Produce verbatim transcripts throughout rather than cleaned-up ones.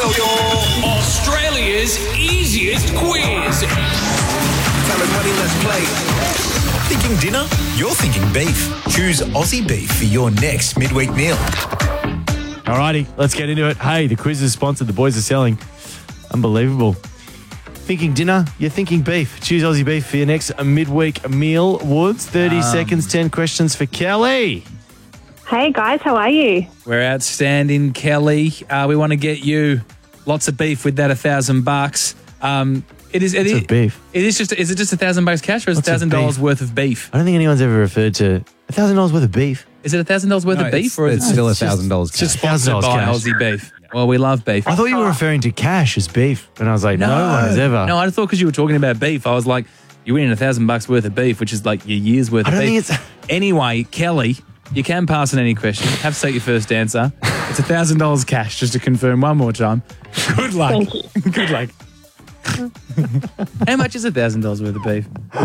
yo. Australia's easiest quiz. Time is money, let's play. Thinking dinner? You're thinking beef. Choose Aussie Beef for your next midweek meal. Alrighty, let's get into it. Hey, the quiz is sponsored. The boys are selling. Unbelievable. Thinking dinner? You're thinking beef. Choose Aussie Beef for your next midweek meal. Woods, thirty Um, seconds, ten questions for Kelly. Hey guys, how are you? We're outstanding, Kelly. Uh, we want to get you lots of beef with that a thousand bucks. Um, it is. It Lots is of beef. It is just. Is it just a thousand bucks cash, or is it Lots a of thousand dollars beef. worth of beef? I don't think anyone's ever referred to a thousand dollars worth of beef. Is it a thousand dollars worth No, of beef, it's- or is it's it still just- one thousand dollars Just cash. sponsored one thousand by dollars cash. Aussie Beef. Well, we love beef. I thought you were referring to cash as beef, and I was like, no, one has ever. No, I thought because you were talking about beef, I was like, you're winning a thousand bucks worth of beef, which is like your year's worth I of don't beef. think it's- Anyway, Kelly, you can pass on any question. Have to take your first answer. It's a thousand dollars cash, just to confirm one more time. Good luck. Thank you. Good luck. How much is a thousand dollars worth of beef?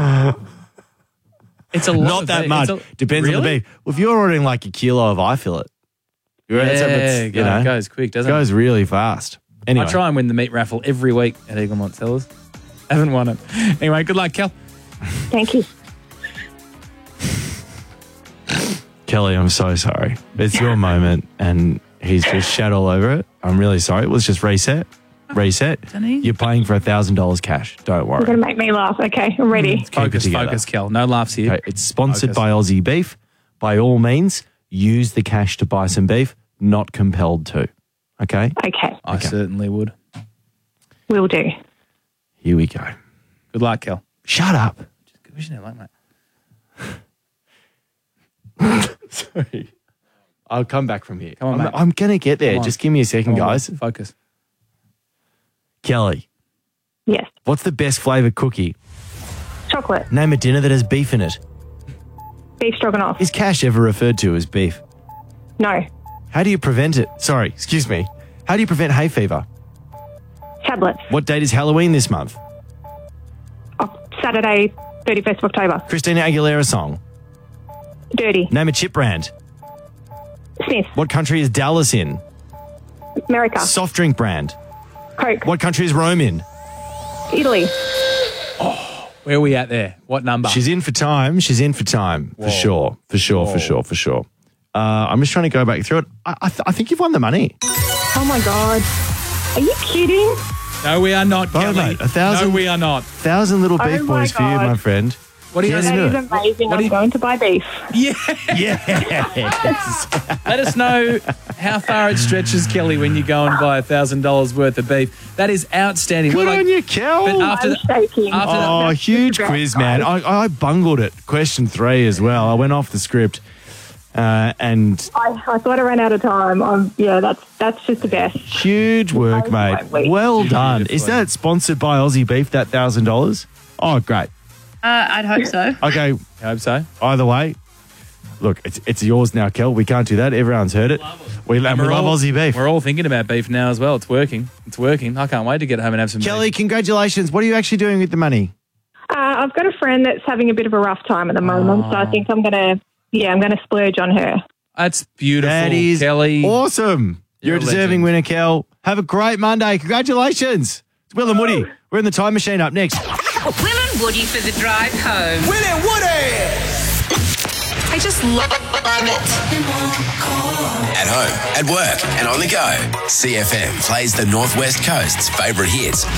It's a lot. Not of that beef. much. It's a- Depends on the Really? beef. Well, if you're ordering like a kilo of eye fillet, you're Yeah, that's- that's, go- you know, it goes quick, doesn't goes it? really fast. Anyway, I try and win the meat raffle every week at Eaglemont Cellars. Haven't won it. Anyway, good luck, Kel. Thank you. Kelly, I'm so sorry. It's your moment, and he's just shat all over it. I'm really sorry. Let's just reset. Reset. Isn't he? You're playing for a thousand dollars cash. Don't You're worry. going to make me laugh. Okay, I'm ready. Keep it Focus, together. focus, Kel. No laughs here. Okay, it's sponsored Focus. by Aussie Beef. By all means, use the cash to buy some beef. Not compelled to. Okay. Okay, I certainly would. will do. Here we go. Good luck, Kel. Shut up. Just good vision, like, mate. Sorry. I'll come back from here. Come on, I'm, mate. I'm gonna get there. Come on. Just give me a second, Come on, guys. mate. Focus. Kelly, Yes. what's the best flavored cookie? Chocolate. Name a dinner that has beef in it. Beef stroganoff. Is cash ever referred to as beef? No. How do you prevent it? Sorry, excuse me. How do you prevent hay fever? Tablets. What date is Halloween this month? Oh, Saturday, thirty-first of October. Christina Aguilera song. Dirty. Name a chip brand. Smith. What country is Dallas in? America. Soft drink brand. Coke. What country is Rome in? Italy. Where are we at there? What number? She's in for time. She's in for time. For sure. For sure. For sure. For sure. Uh, I'm just trying to go back through it. I, I, th- I think you've won the money. Oh my God. Are you kidding? No, we are not, Oh, Kelly. mate, a thousand- No, we are not. Thousand little Oh beef my boys for you, God. my friend. What do you Yes, That do is it. amazing. What do I'm you- going to buy beef. Yeah. Yes. Let us know how far it stretches, Kelly, when you go and buy a thousand dollars worth of beef. That is outstanding. Good We're like- on you, Kel. But after I'm the, shaking. after the- Oh, That's huge the best, quiz, man. guys. I, I bungled it. Question three as well. I went off the script. Uh, and I, I thought I ran out of time. Um, yeah, that's that's just the best. huge work, mate. Wait. Well done. Is that sponsored by Aussie Beef, that one thousand dollars? Oh, great. Uh, I'd hope so. Okay, I hope so. either way. Look, it's it's yours now, Kel. We can't do that. Everyone's heard it. We, and we We're love all- Aussie Beef. We're all thinking about beef now as well. It's working. It's working. I can't wait to get home and have some Kelly, beef. congratulations. What are you actually doing with the money? Uh, I've got a friend that's having a bit of a rough time at the moment, so I think I'm going to, yeah, I'm going to splurge on her. That's beautiful, That is Kelly. awesome. You're, You're a a deserving legend. winner, Kel. Have a great Monday. Congratulations. It's Will and Woody. We're in the time machine up next. Will and Woody for the drive home. Will and Woody! I just love it. At home, at work, and on the go. C F M plays the Northwest Coast's favourite hits